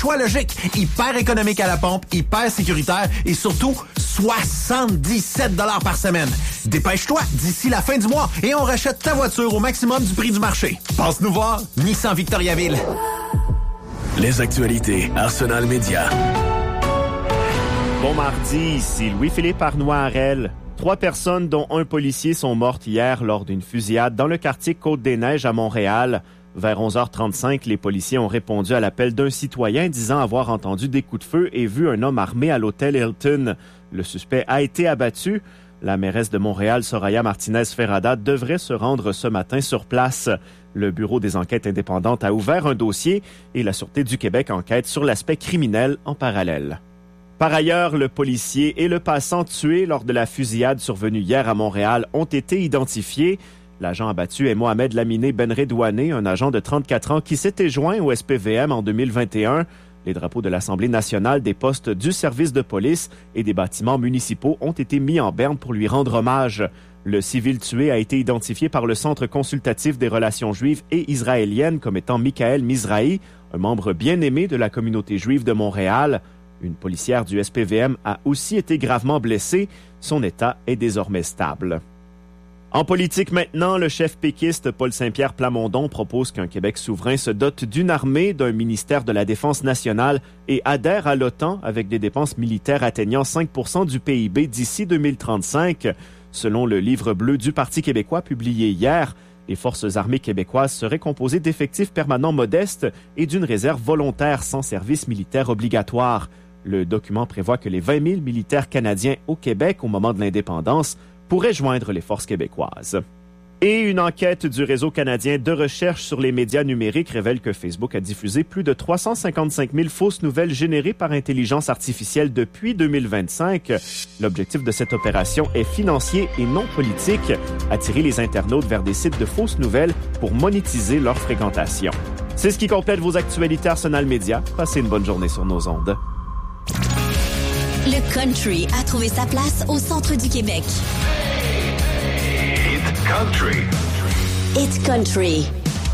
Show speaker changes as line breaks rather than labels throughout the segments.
Choix logique, hyper économique à la pompe, hyper sécuritaire et surtout 77 $ par semaine. Dépêche-toi d'ici la fin du mois et on rachète ta voiture au maximum du prix du marché. Passe nous voir, Nissan Victoriaville.
Les actualités Arsenal Média.
Bon mardi, ici Louis-Philippe Arnois-Harel. 3 personnes, dont un policier, sont mortes hier lors d'une fusillade dans le quartier Côte-des-Neiges à Montréal. Vers 11h35, les policiers ont répondu à l'appel d'un citoyen disant avoir entendu des coups de feu et vu un homme armé à l'hôtel Hilton. Le suspect a été abattu. La mairesse de Montréal, Soraya Martinez-Ferrada, devrait se rendre ce matin sur place. Le Bureau des enquêtes indépendantes a ouvert un dossier et la Sûreté du Québec enquête sur l'aspect criminel en parallèle. Par ailleurs, le policier et le passant tués lors de la fusillade survenue hier à Montréal ont été identifiés. L'agent abattu est Mohamed Laminé Benredouane, un agent de 34 ans qui s'était joint au SPVM en 2021. Les drapeaux de l'Assemblée nationale, des postes du service de police et des bâtiments municipaux ont été mis en berne pour lui rendre hommage. Le civil tué a été identifié par le Centre consultatif des relations juives et israéliennes comme étant Michael Mizrahi, un membre bien aimé de la communauté juive de Montréal. Une policière du SPVM a aussi été gravement blessée. Son état est désormais stable. En politique maintenant, le chef péquiste Paul Saint-Pierre Plamondon propose qu'un Québec souverain se dote d'une armée, d'un ministère de la Défense nationale et adhère à l'OTAN avec des dépenses militaires atteignant 5 % du PIB d'ici 2035. Selon le livre bleu du Parti québécois publié hier, les forces armées québécoises seraient composées d'effectifs permanents modestes et d'une réserve volontaire sans service militaire obligatoire. Le document prévoit que les 20 000 militaires canadiens au Québec au moment de l'indépendance pourraient joindre les forces québécoises. Et une enquête du Réseau canadien de recherche sur les médias numériques révèle que Facebook a diffusé plus de 355 000 fausses nouvelles générées par intelligence artificielle depuis 2025. L'objectif de cette opération est financier et non politique, attirer les internautes vers des sites de fausses nouvelles pour monétiser leur fréquentation. C'est ce qui complète vos actualités Arsenal Média. Passez une bonne journée sur nos ondes.
Le country a trouvé sa place au centre du Québec.
It's country.
It's country.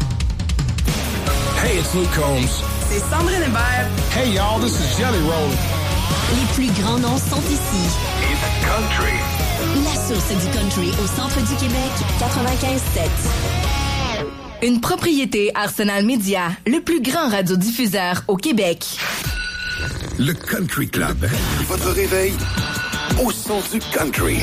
Hey, it's Luke Combs.
C'est Sandrine Hébert.
Hey, y'all, this is Jelly Roll.
Les plus grands noms sont ici.
It's country.
La source du country au centre du Québec, 95.7.
Une propriété Arsenal Média, le plus grand radiodiffuseur au Québec.
Le Country Club. Votre réveil au son du country.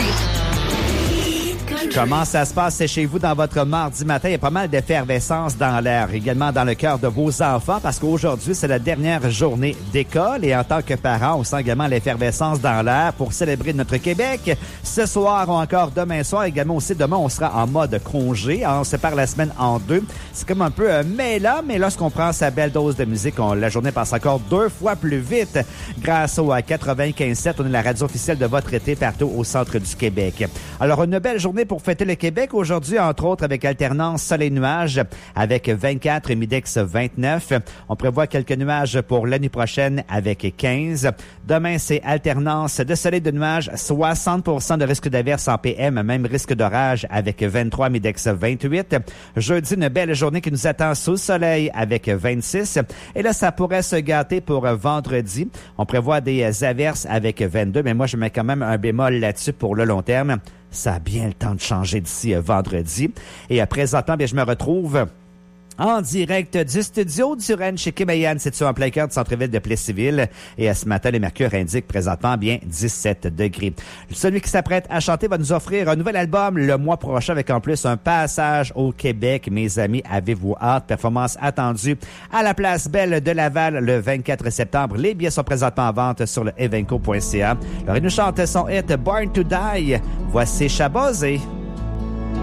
Comment ça se passe chez vous dans votre mardi matin? Il y a pas mal d'effervescence dans l'air, également dans le cœur de vos enfants, parce qu'aujourd'hui, c'est la dernière journée d'école et en tant que parents, on sent également l'effervescence dans l'air pour célébrer notre Québec. Ce soir ou encore demain soir, également aussi demain, on sera en mode congé. On sépare la semaine en deux. C'est comme un peu mêlant, mais lorsqu'on prend sa belle dose de musique, la journée passe encore 2 fois plus vite. Grâce au 95.7, on est la radio officielle de votre été partout au centre du Québec. Alors, une belle journée pour fêter le Québec aujourd'hui, entre autres avec alternance soleil-nuage avec 24 et Midex 29. On prévoit quelques nuages pour l'année prochaine avec 15. Demain, c'est alternance de soleil de nuages, 60% de risque d'averse en PM, même risque d'orage avec 23 Midex 28. Jeudi, une belle journée qui nous attend sous le soleil avec 26. Et là, ça pourrait se gâter pour vendredi. On prévoit des averses avec 22, mais moi, je mets quand même un bémol là-dessus pour le long terme. Ça a bien le temps de changer d'ici vendredi. Et présentement, je me retrouve en direct du studio du Ranch chez Kimayan, situé en plein cœur du centre-ville de Plessisville. Et ce matin, les mercures indiquent présentement bien 17 degrés. Celui qui s'apprête à chanter va nous offrir un nouvel album le mois prochain avec en plus un passage au Québec. Mes amis, avez-vous hâte? Performance attendue à la Place Belle de Laval le 24 septembre. Les billets sont présentement en vente sur le evenco.ca. Alors, il nous chante son hit Born to Die. Voici Chabosé.